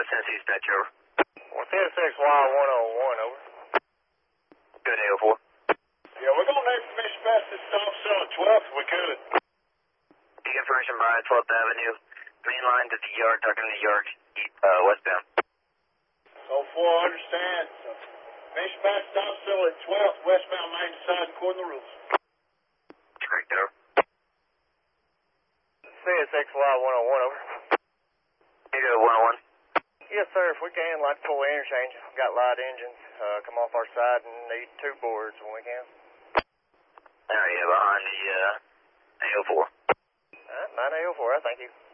Tennessee dispatch, over. What's NSXY101, over? Good, AO4. Yeah, we're going to have permission past this stop cell at 12th if we could. You get permission by 12th Avenue, main line to the yard, talking to the yard, westbound. So, I understand. So, permission past stop cell at 12th, westbound main side, according to the rules. Correct, over. CSXY101, over. You go 101. Yes, sir. If we can, like pull the interchange. We've got light engines. Come off our side and need 2 boards when we can. Yeah, behind the AO4. All right, 9 AO4. Thank you.